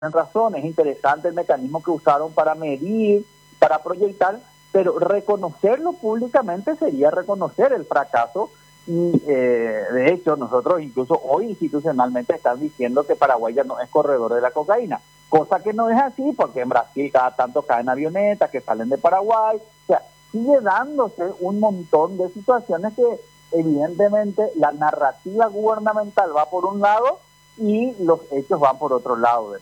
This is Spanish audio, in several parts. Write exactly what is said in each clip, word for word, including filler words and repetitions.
razón, es interesante el mecanismo que usaron para medir, para proyectar, pero reconocerlo públicamente sería reconocer el fracaso y eh, de hecho nosotros incluso hoy institucionalmente están diciendo que Paraguay ya no es corredor de la cocaína, cosa que no es así porque en Brasil cada tanto caen avionetas que salen de Paraguay, o sea, sigue dándose un montón de situaciones que evidentemente la narrativa gubernamental va por un lado y los hechos van por otro lado.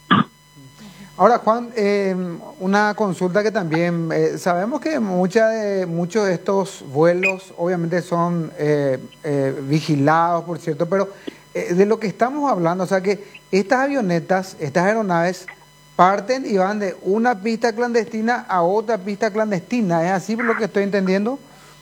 Ahora, Juan, eh, una consulta que también, eh, sabemos que mucha de, muchos de estos vuelos obviamente son eh, eh, vigilados, por cierto, pero eh, de lo que estamos hablando, o sea que estas avionetas, estas aeronaves, parten y van de una pista clandestina a otra pista clandestina, ¿es así por lo que estoy entendiendo?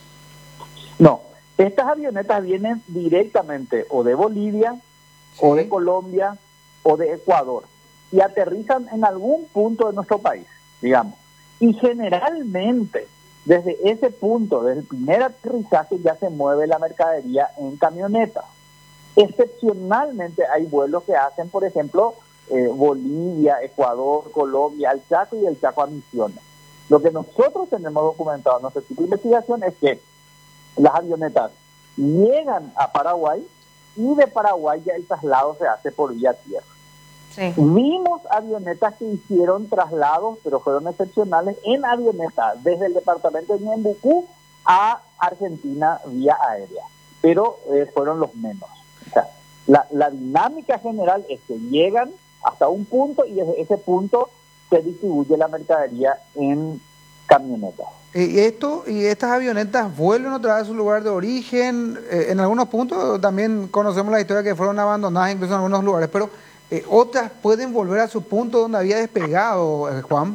No, estas avionetas vienen directamente o de Bolivia, sí, o de Colombia, o de Ecuador, y aterrizan en algún punto de nuestro país, digamos. Y generalmente, desde ese punto, desde el primer aterrizaje, ya se mueve la mercadería en camionetas. Excepcionalmente hay vuelos que hacen, por ejemplo, eh, Bolivia, Ecuador, Colombia, al Chaco y el Chaco a Misiones. Lo que nosotros tenemos documentado en nuestro tipo de investigación es que las avionetas llegan a Paraguay y de Paraguay ya el traslado se hace por vía tierra. Sí. Vimos avionetas que hicieron traslados, pero fueron excepcionales, en avionetas desde el departamento de Ñembucú a Argentina vía aérea, pero eh, fueron los menos. O sea, la, la dinámica general es que llegan hasta un punto y desde ese punto se distribuye la mercadería en camionetas. ¿Y esto y estas avionetas vuelven otra vez a su lugar de origen? Eh, en algunos puntos también conocemos la historia que fueron abandonadas incluso en algunos lugares, pero eh, otras pueden volver a su punto donde había despegado, eh, Juan.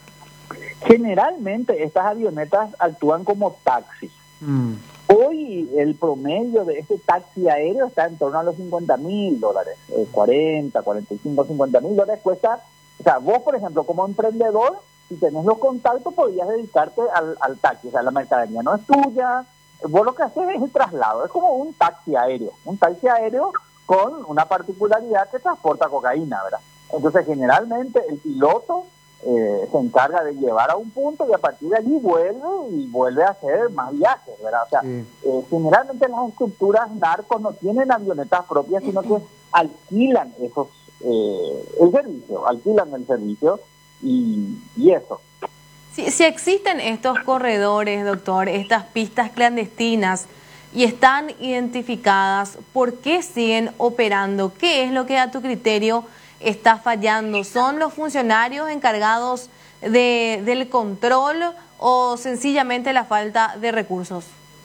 Generalmente estas avionetas actúan como taxis. Mm. Hoy el promedio de este taxi aéreo está en torno a los cincuenta mil dólares, eh, cuarenta, cuarenta y cinco, cincuenta mil dólares cuesta. O sea, vos, por ejemplo, como emprendedor, si tenés los contactos, podrías dedicarte al, al taxi. O sea, la mercadería no es tuya. Vos lo que haces es el traslado. Es como un taxi aéreo. Un taxi aéreo con una particularidad que transporta cocaína, ¿verdad? Entonces, generalmente, el piloto eh, se encarga de llevar a un punto y a partir de allí vuelve y vuelve a hacer más viajes, ¿verdad? O sea, sí. eh, generalmente las estructuras narcos no tienen avionetas propias, sino que alquilan esos eh, el servicio, alquilan el servicio. Y, y eso. Si, si existen estos corredores, doctor, estas pistas clandestinas y están identificadas, ¿por qué siguen operando? ¿Qué es lo que a tu criterio está fallando? ¿Son los funcionarios encargados de, del control o sencillamente la falta de recursos?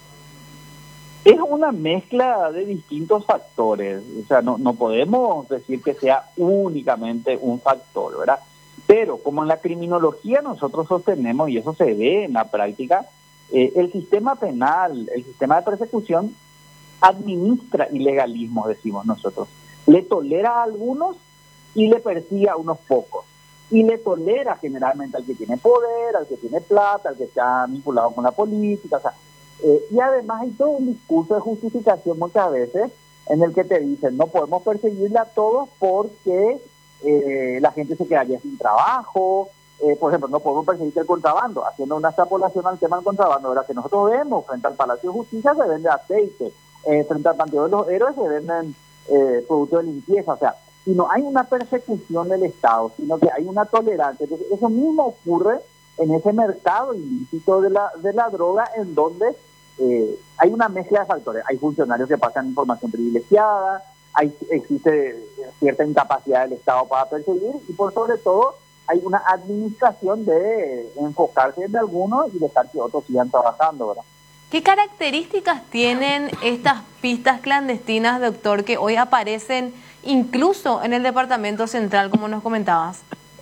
Es una mezcla de distintos factores. O sea, no, no podemos decir que sea únicamente un factor, ¿verdad? Pero como en la criminología nosotros sostenemos, y eso se ve en la práctica, eh, el sistema penal, el sistema de persecución administra ilegalismos, decimos nosotros. Le tolera a algunos y le persigue a unos pocos. Y le tolera generalmente al que tiene poder, al que tiene plata, al que está vinculado con la política. O sea, eh, y además hay todo un discurso de justificación muchas veces en el que te dicen no podemos perseguirle a todos porque Eh, la gente se quedaría sin trabajo, eh, por ejemplo, no podemos perseguir el contrabando, haciendo una extrapolación al tema del contrabando, ¿verdad? Que nosotros vemos frente al Palacio de Justicia se vende aceite, eh, frente al Panteón de los Héroes se venden eh, productos de limpieza, o sea, y no hay una persecución del Estado, sino que hay una tolerancia. Entonces, eso mismo ocurre en ese mercado ilícito de la, de la droga, en donde eh, hay una mezcla de factores. Hay funcionarios que pasan información privilegiada, Hay, existe cierta incapacidad del Estado para perseguir y por sobre todo hay una administración de enfocarse en algunos y dejar que otros sigan trabajando, ¿verdad? ¿Qué características tienen estas pistas clandestinas, doctor, que hoy aparecen incluso en el Departamento Central, como nos comentabas?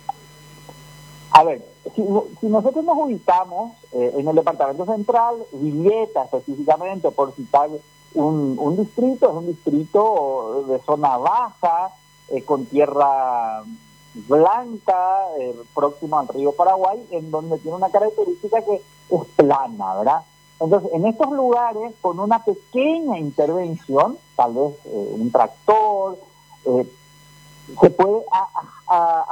A ver, si, si nosotros nos ubicamos eh, en el Departamento Central, Villeta específicamente, por citar Un, un distrito, es un distrito de zona baja, eh, con tierra blanca, eh, próximo al río Paraguay, en donde tiene una característica que es plana, ¿verdad? Entonces, en estos lugares, con una pequeña intervención, tal vez eh, un tractor, eh, se puede a, a, a